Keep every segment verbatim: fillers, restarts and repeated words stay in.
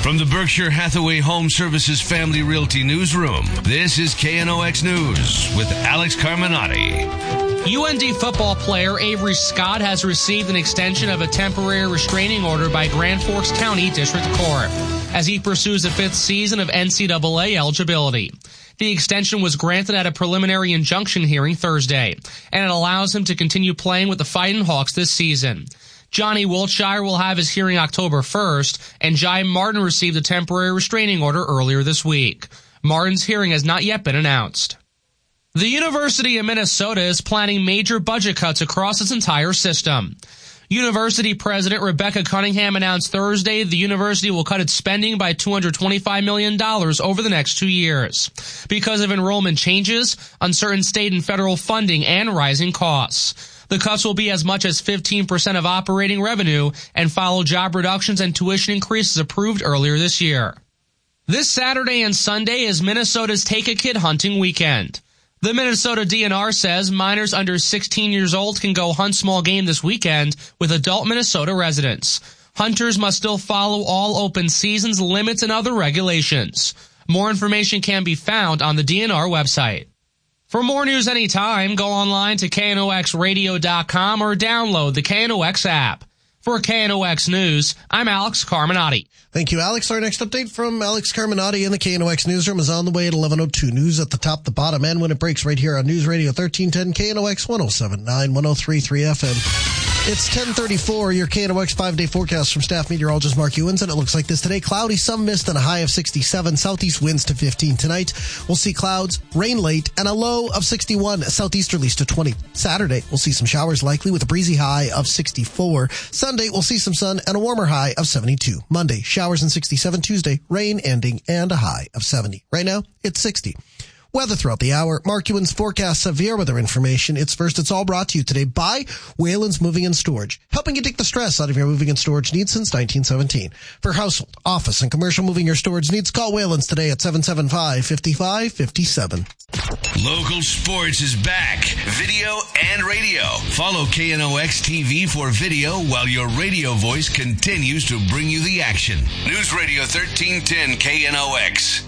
From the Berkshire Hathaway Home Services Family Realty Newsroom, this is K N O X News with Alex Carminati. U N D football player Avery Scott has received an extension of a temporary restraining order by Grand Forks County District Court as he pursues a fifth season of N C double A eligibility. The extension was granted at a preliminary injunction hearing Thursday, and it allows him to continue playing with the Fightin' Hawks this season. Johnny Wiltshire will have his hearing October first, and Jai Martin received a temporary restraining order earlier this week. Martin's hearing has not yet been announced. The University of Minnesota is planning major budget cuts across its entire system. University President Rebecca Cunningham announced Thursday the university will cut its spending by two hundred twenty-five million dollars over the next two years because of enrollment changes, uncertain state and federal funding, and rising costs. The cuts will be as much as fifteen percent of operating revenue and follow job reductions and tuition increases approved earlier this year. This Saturday and Sunday is Minnesota's Take a Kid hunting weekend. The Minnesota D N R says minors under sixteen years old can go hunt small game this weekend with adult Minnesota residents. Hunters must still follow all open seasons, limits, and other regulations. More information can be found on the D N R website. For more news anytime, go online to K N O X radio dot com or download the K N O X app. For K N O X News, I'm Alex Carminati. Thank you, Alex. Our next update from Alex Carminati in the K N O X Newsroom is on the way at eleven oh two. News at the top, the bottom, and when it breaks right here on News Radio thirteen ten K N O X one oh seven point nine, one oh three point three F M. It's ten thirty-four, your K N O X five-day forecast from staff meteorologist Mark Ewens, and it looks like this today. Cloudy, some mist, and a high of sixty-seven. Southeast winds to fifteen. Tonight, we'll see clouds, rain late, and a low of sixty-one. Southeasterlies to twenty. Saturday, we'll see some showers likely with a breezy high of sixty-four. Sunday, we'll see some sun and a warmer high of seventy-two. Monday, showers and sixty-seven. Tuesday, rain ending and a high of seventy. Right now, it's sixty. Weather throughout the hour. Mark Ewens forecasts severe weather information. It's first. It's all brought to you today by Whalen's Moving and Storage, helping you take the stress out of your moving and storage needs since nineteen seventeen. For household, office, and commercial moving or storage needs, call Whalen's today at seven seven five, five five five seven. Local sports is back. Video and radio. Follow K N O X T V for video while your radio voice continues to bring you the action. News Radio thirteen ten K N O X.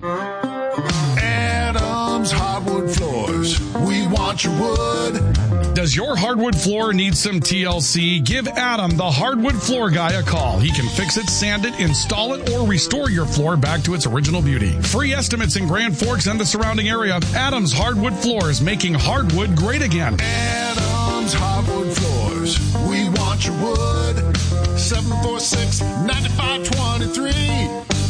Adams Hardwood Floors. We want your wood. Does your hardwood floor need some T L C? Give Adam, the hardwood floor guy, a call. He can fix it, sand it, install it, or restore your floor back to its original beauty. Free estimates in Grand Forks and the surrounding area. Adams Hardwood Floors, making hardwood great again. Adams Hardwood Floors. We want your wood. seven four six, nine five two three.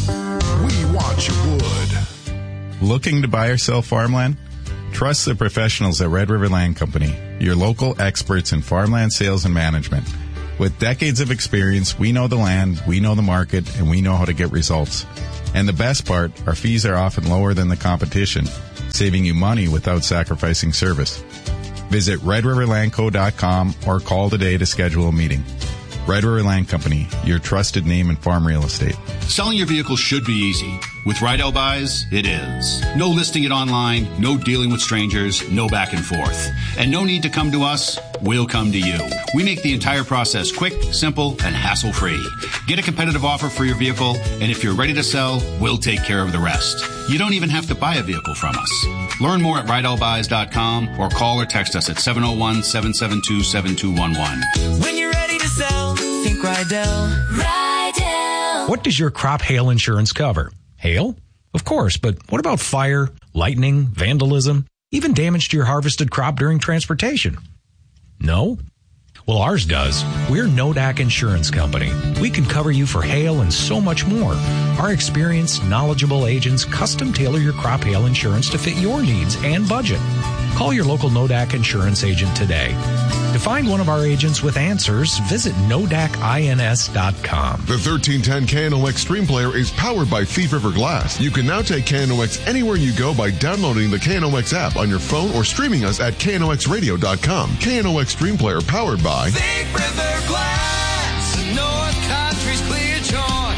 We want your wood. Looking to buy or sell farmland? Trust the professionals at Red River Land Company, your local experts in farmland sales and management. With decades of experience, we know the land, we know the market, and we know how to get results. And the best part, our fees are often lower than the competition, saving you money without sacrificing service. Visit red river land co dot com or call today to schedule a meeting. Red River Land Company, your trusted name in farm real estate. Selling your vehicle should be easy. With Rydell Buys, it is. No listing it online, no dealing with strangers, no back and forth. And no need to come to us, we'll come to you. We make the entire process quick, simple, and hassle-free. Get a competitive offer for your vehicle, and if you're ready to sell, we'll take care of the rest. You don't even have to buy a vehicle from us. Learn more at rydell buys dot com or call or text us at seven oh one, seven seven two, seven two one one. When you're ready to sell, think Rydell. Rydell. What does your crop hail insurance cover? Hail? Of course, but what about fire, lightning, vandalism, even damage to your harvested crop during transportation? No? Well, ours does. We're Nodak Insurance Company. We can cover you for hail and so much more. Our experienced, knowledgeable agents custom tailor your crop hail insurance to fit your needs and budget. Call your local Nodak Insurance agent today. To find one of our agents with answers, visit nodak ins dot com. The thirteen ten K N O X Stream Player is powered by Thief River Glass. You can now take K N O X anywhere you go by downloading the K N O X app on your phone or streaming us at K N O X radio dot com. K N O X Stream Player powered by Thief River Glass, North Country's clear choice.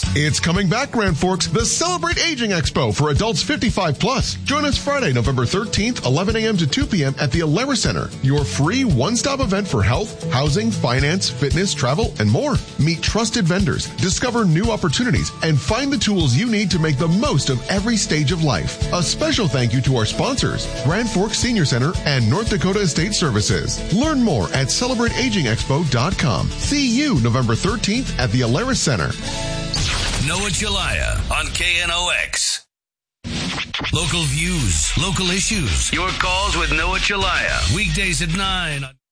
It's coming back, Grand Forks, the Celebrate Aging Expo for adults fifty-five plus. Join us Friday, November thirteenth, eleven a.m. to two p.m. at the Alara Center, your free one-stop event for health, housing, finance, fitness, travel, and more. Meet trusted vendors, discover new opportunities, and find the tools you need to make the most of every stage of life. A special thank you to our sponsors, Grand Forks Senior Center and North Dakota Estate Services. Learn more at celebrate aging expo dot com. See you November thirteenth at the Alara Center. Noah Chelliah on K N O X. Local views, local issues. Your calls with Noah Chelliah. Weekdays at nine.